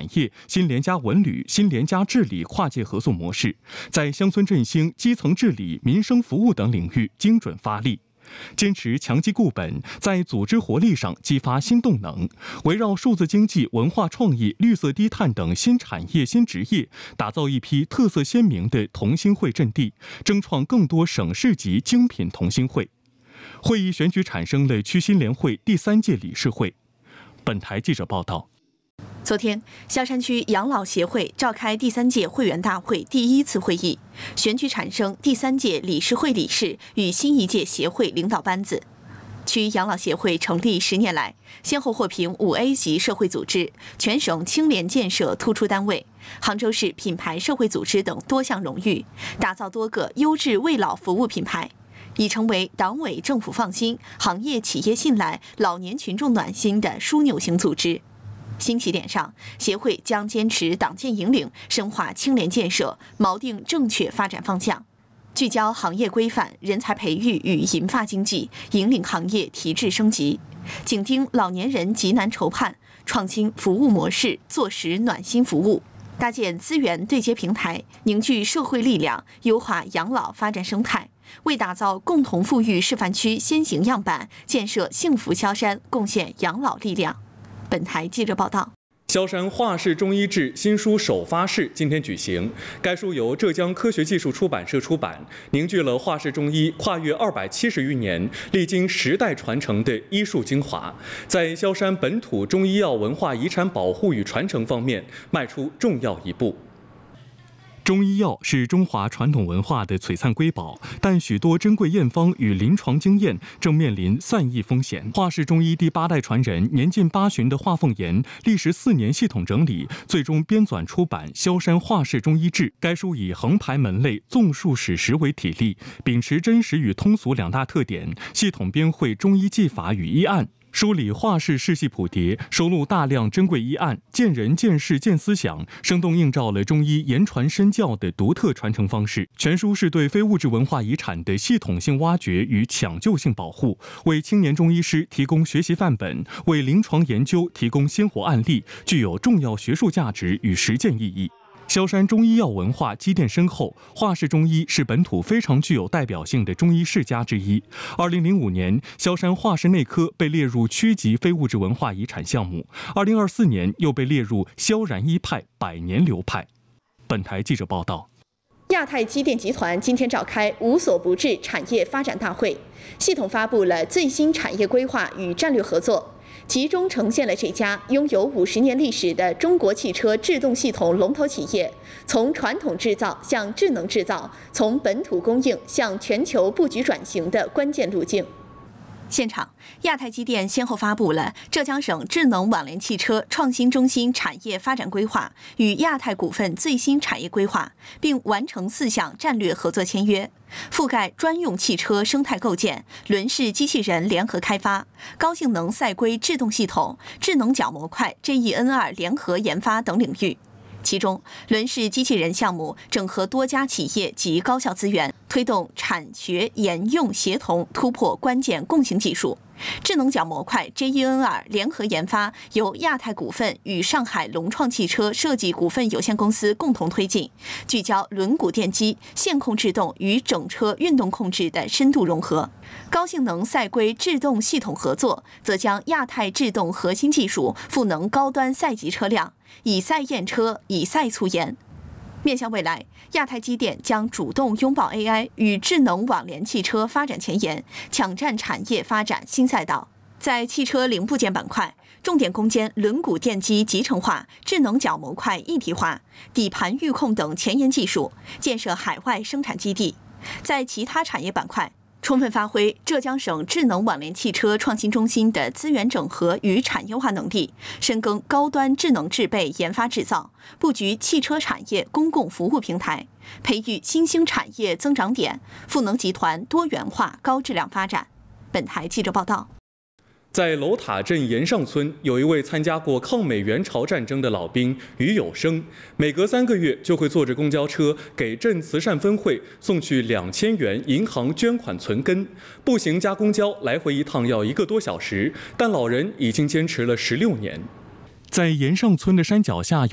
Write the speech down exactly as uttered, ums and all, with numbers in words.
业、新联家文旅、新联家治理跨界合作模式，在乡村振兴、基层治理、民生服务等领域精准发力。坚持强基固本，在组织活力上激发新动能，围绕数字经济、文化创意、绿色低碳等新产业新职业，打造一批特色鲜明的同心会阵地，争创更多省市级精品同心会。会议选举产生了区新联会第三届理事会。本台记者报道。 昨天，萧山区养老协会召开第三届会员大会第一次会议，选举产生第三届理事会理事与新一届协会领导班子。区养老协会成立十年来，先后获评五 A 级社会组织、全省青联建设突出单位、杭州市品牌社会组织等多项荣誉，打造多个优质慰老服务品牌，已成为党委政府放心、行业企业信赖、老年群众暖心的枢纽型组织。新起点上，协会将坚持党建引领，深化青联建设，锚定正确发展方向，聚焦行业规范、人才培育与银发经济，引领行业提质升级，紧盯老年人急难愁盼，创新服务模式，做实暖心服务，搭建资源对接平台，凝聚社会力量，优化养老发展生态，为打造共同富裕示范区先行样板，建设幸福萧山贡献养老力量。本台记者报道。 萧山华氏中医志新书首发式今天举行，该书由浙江科学技术出版社出版，凝聚了华氏中医跨越二百七十余年、历经时代传承的医术精华，在萧山本土中医药文化遗产保护与传承方面迈出重要一步。 中医药是中华传统文化的璀璨瑰宝，但许多珍贵验方与临床经验正面临散佚风险。华氏中医第八代传人、年近八旬的华凤岩，历时四年系统整理，最终编纂出版《萧山华氏中医志》。该书以横排门类、纵述史实为体例，秉持真实与通俗两大特点，系统编绘中医技法与医案。梳理华氏世系谱牒，收录大量珍贵医案，见人见事见思想，生动映照了中医言传身教的独特传承方式。全书是对非物质文化遗产的系统性挖掘与抢救性保护，为青年中医师提供学习范本，为临床研究提供鲜活案例，具有重要学术价值与实践意义。萧山中医药文化积淀深厚，华氏中医是本土非常具有代表性的中医世家之一。二零零五年，萧山华氏内科被列入区级非物质文化遗产项目，二零二四年又被列入萧然医派百年流派。本台记者报道。 亚太机电集团今天召开无所不至产业发展大会，系统发布了最新产业规划与战略合作。集中呈现了这家拥有五十年历史的中国汽车制动系统龙头企业，从传统制造向智能制造，从本土供应向全球布局转型的关键路径。现场，亚太机电先后发布了浙江省智能网联汽车创新中心产业发展规划与亚太股份最新产业规划，并完成四项战略合作签约，覆盖专用汽车生态构建、轮式机器人联合开发、高性能赛规制动系统、智能角模块 J E N 二联合研发等领域。其中，轮式机器人项目整合多家企业及高校资源，推动产学研用协同突破关键共性技术。智能角模块 J E N 二联合研发由亚太股份与上海龙创汽车设计股份有限公司共同推进，聚焦轮毂电机、线控制动与整车运动控制的深度融合。高性能赛规制动系统合作则将亚太制动核心技术赋能高端赛级车辆，以赛验车，以赛促研。面向未来，亚太机电将主动拥抱 A I 与智能网联汽车发展前沿，抢占产业发展新赛道。在汽车零部件板块，重点攻坚轮毂电机集成化、智能角模块一体化、底盘预控等前沿技术，建设海外生产基地。在其他产业板块，充分发挥浙江省智能网联汽车创新中心的资源整合与产业化能力，深耕高端智能制备研发制造，布局汽车产业公共服务平台，培育新兴产业增长点，赋能集团多元化高质量发展。本台记者报道。 在楼塔镇岩上村，有一位参加过抗美援朝战争的老兵于有生，每隔三个月就会坐着公交车给镇慈善分会送去两千元银行捐款存根，步行加公交来回一趟要一个多小时，但老人已经坚持了十六年。 在岩上村的山脚下